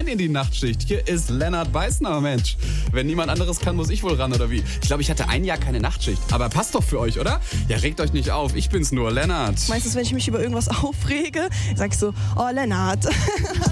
rein in die Nachtschicht. Hier ist Lennart Beißner, Mensch. Wenn niemand anderes kann, muss ich wohl ran, oder wie? Ich glaube, ich hatte ein Jahr keine Nachtschicht. Aber passt doch für euch, oder? Ja, regt euch nicht auf. Ich bin's nur, Lennart. Meinst du, wenn ich mich über irgendwas aufrege, sag ich so, oh Lennart.